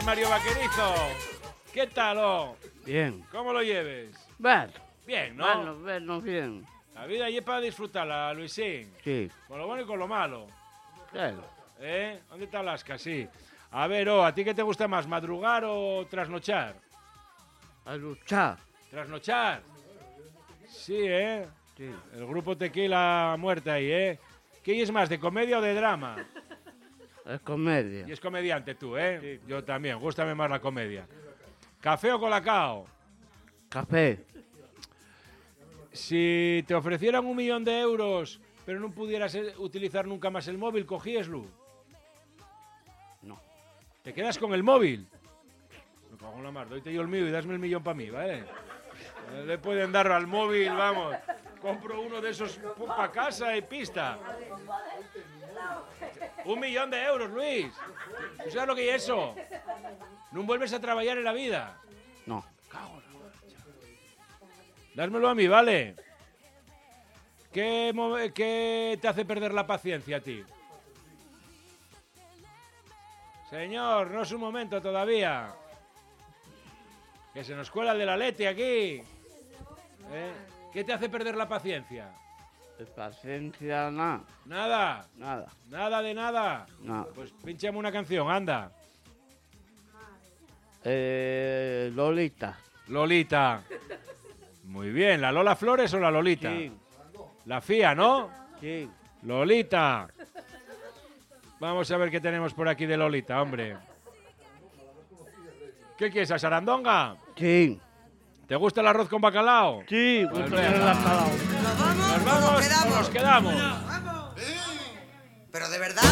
Mario Vaquerizo. ¿Qué tal, oh? Bien. ¿Cómo lo lleves? Bueno. Bien, ¿no? Bueno, bien. La vida allí es para disfrutarla, Luisín. Sí. Con lo bueno y con lo malo. Claro. ¿Dónde está Alaska? Sí. A ver, ¿a ti qué te gusta más, madrugar o trasnochar? A luchar. ¿Trasnochar? Sí, ¿eh? Sí. El grupo Tequila muerta ahí, ¿eh? ¿Qué es más, de comedia o de drama? Es comedia. Y es comediante tú, ¿eh? Sí. Yo también, gústame más la comedia. ¿Café o colacao? Café. Si te ofrecieran 1 millón de euros, pero no pudieras utilizar nunca más el móvil, ¿cogíeslo? No. ¿Te quedas con el móvil? Me cago en la mar, doyte yo el mío y dasme el millón para mí, ¿vale? No le pueden dar al móvil, vamos. Compro uno de esos para casa y pista. 1 millón de euros, Luis. ¿Tú sabes lo que es eso? No vuelves a trabajar en la vida. No. Cago en la marcha. Dásmelo a mí, ¿vale? ¿Qué te hace perder la paciencia a ti? Señor, no es un momento todavía. Que se nos cuela el de la Leti aquí. ¿Qué te hace perder la paciencia? De paciencia, nada. Nada. Nada. Nada de nada. Nada. Pues pinchame una canción, anda. Lolita. Lolita. Muy bien, ¿la Lola Flores o la Lolita? Sí. La FIA, ¿no? Sí. Lolita. Vamos a ver qué tenemos por aquí de Lolita, hombre. ¿Qué quieres, a sarandonga? Sí. ¿Te gusta el arroz con bacalao? Sí. Pues Pues venga. la ¿Nos vamos o nos quedamos? Pero de verdad.